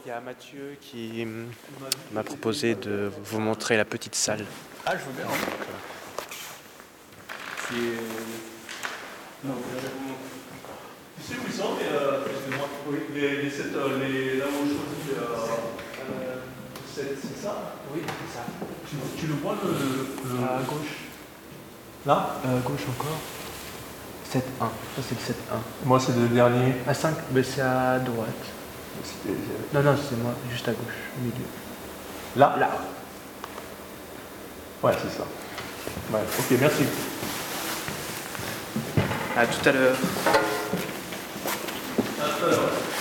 y a Mathieu qui m'a proposé de vous montrer la petite salle. Ah, je veux bien. C'est... Non, Tu sais où ils sont, excuse-moi, oui, là où je choisis, c'est ça? Oui, c'est ça. Tu le vois À gauche. Là? Gauche encore. 7-1. Ça, c'est le 7-1. Moi, c'est le dernier. À 5, mais c'est à droite. Non, non, c'est moi, juste à gauche, au milieu. Là? Là. Ouais, c'est ça. Ouais, ok, merci. À tout à l'heure. À tout à l'heure.